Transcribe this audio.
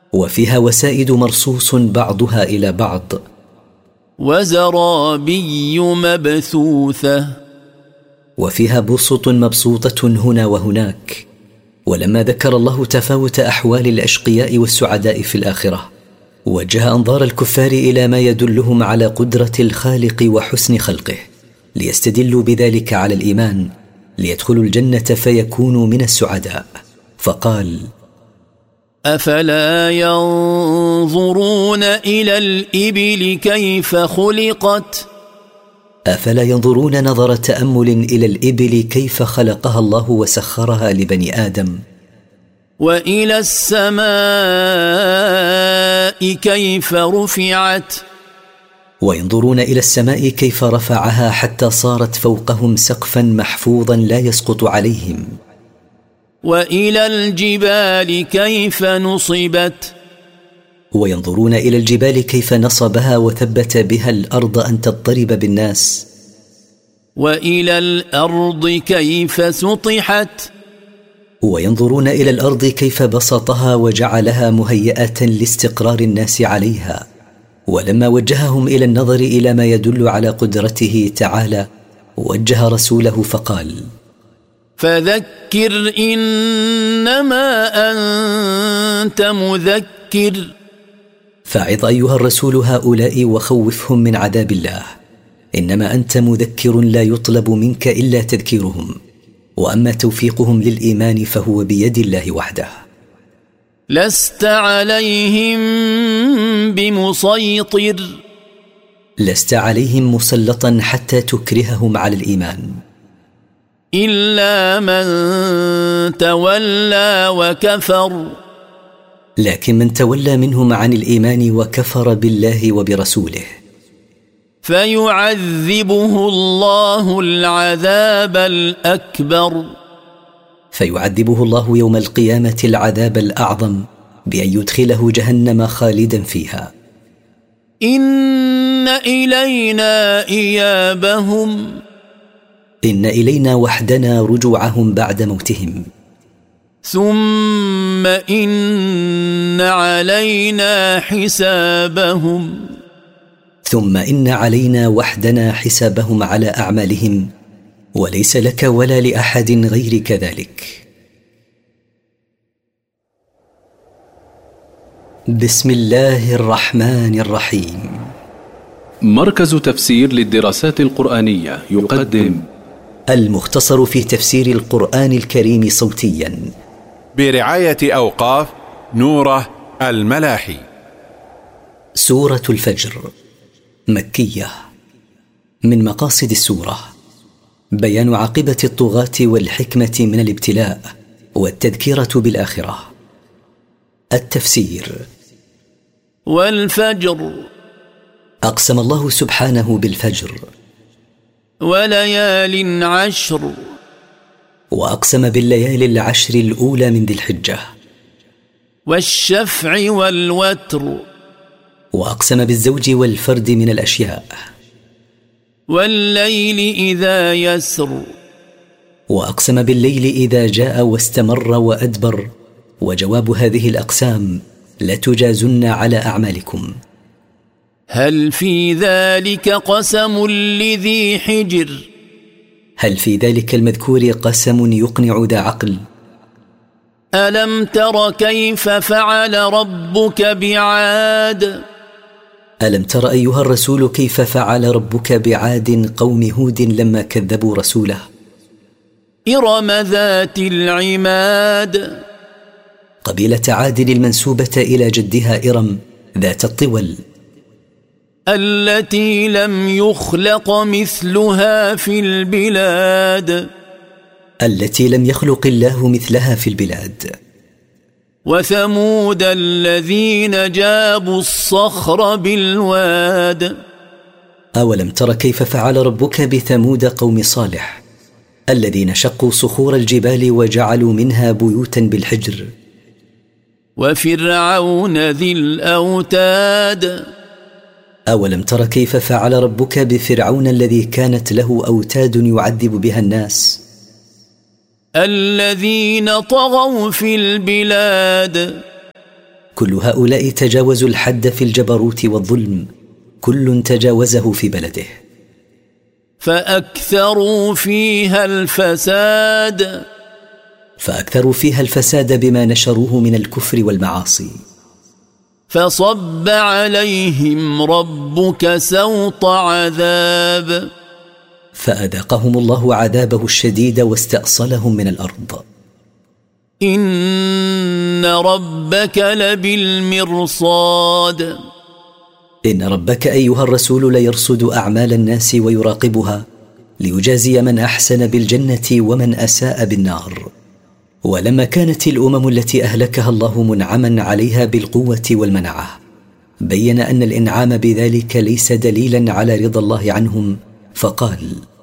وفيها وسائد مرصوص بعضها إلى بعض، وزرابي مبثوثة، وفيها بسط مبسوطة هنا وهناك. ولما ذكر الله تفاوت أحوال الأشقياء والسعداء في الآخرة، وجه أنظار الكفار إلى ما يدلهم على قدرة الخالق وحسن خلقه، ليستدلوا بذلك على الإيمان، ليدخلوا الجنة فيكونوا من السعداء. فقال: أفلا ينظرون إلى الإبل كيف خلقت؟ أفلا ينظرون نظر تأمل إلى الإبل كيف خلقها الله وسخرها لبني آدم، وإلى السماء كيف رفعت، وينظرون إلى السماء كيف رفعها حتى صارت فوقهم سقفا محفوظا لا يسقط عليهم، وإلى الجبال كيف نصبت، وينظرون إلى الجبال كيف نصبها وثبت بها الأرض أن تضطرب بالناس، وإلى الأرض كيف سطحت، وينظرون إلى الأرض كيف بسطها وجعلها مهيئة لاستقرار الناس عليها. ولما وجههم إلى النظر إلى ما يدل على قدرته تعالى، وجه رسوله فقال: فذكر إنما أنت مذكر، فاعظ أيها الرسول هؤلاء وخوفهم من عذاب الله، إنما أنت مذكر لا يطلب منك إلا تذكيرهم، وأما توفيقهم للإيمان فهو بيد الله وحده. لست عليهم بمسيطر، لست عليهم مسلطا حتى تكرههم على الإيمان، إلا من تولى وكفر، لكن من تولى منهم عن الإيمان وكفر بالله وبرسوله فيعذبه الله العذاب الأكبر، فيعذبه الله يوم القيامة العذاب الأعظم بأن يدخله جهنم خالدا فيها. إن إلينا إيابهم، إن إلينا وحدنا رجوعهم بعد موتهم، ثم إن علينا حسابهم، ثم إن علينا وحدنا حسابهم على أعمالهم، وليس لك ولا لأحد غيرك ذلك. بسم الله الرحمن الرحيم. مركز تفسير للدراسات القرآنية يقدم المختصر في تفسير القرآن الكريم صوتيا برعاية أوقاف نوره الملاحي. سورة الفجر مكية. من مقاصد السورة بيان عاقبة الطغاة والحكمة من الابتلاء والتذكيرة بالآخرة. التفسير: والفجر، أقسم الله سبحانه بالفجر، وليال عشر، وأقسم بالليالي العشر الأولى من ذي الحجة، والشفع والوتر، وأقسم بالزوج والفرد من الأشياء، والليل إذا يسر، وأقسم بالليل إذا جاء واستمر وأدبر. وجواب هذه الأقسام: لتجازن على أعمالكم. هل في ذلك قسم لذي حجر؟ هل في ذلك المذكور قسم يقنع ذا عقل؟ ألم تر كيف فعل ربك بعاد؟ ألم تر أيها الرسول كيف فعل ربك بعاد قوم هود لما كذبوا رسوله؟ إرم ذات العماد، قبيلة عاد المنسوبة إلى جدها إرم ذات الطول، التي لم يخلق مثلها في البلاد، التي لم يخلق الله مثلها في البلاد. وثمود الذين جابوا الصخر بالواد، أولم تر كيف فعل ربك بثمود قوم صالح الذين شقوا صخور الجبال وجعلوا منها بيوتا بالحجر. وفرعون ذي الأوتاد، أولم تر كيف فعل ربك بفرعون الذي كانت له أوتاد يعذب بها الناس، الذين طغوا في البلاد، كل هؤلاء تجاوزوا الحد في الجبروت والظلم، كل تجاوزه في بلده. فأكثروا فيها الفساد بما نشروه من الكفر والمعاصي. فصب عليهم ربك سوط عذاب، فأذاقهم الله عذابه الشديد واستأصلهم من الأرض. إن ربك لبالمرصاد، إن ربك أيها الرسول ليرصد أعمال الناس ويراقبها ليجازي من أحسن بالجنة ومن أساء بالنار. ولما كانت الأمم التي أهلكها الله منعما عليها بالقوة والمنعة، بين أن الإنعام بذلك ليس دليلا على رضا الله عنهم، فقال: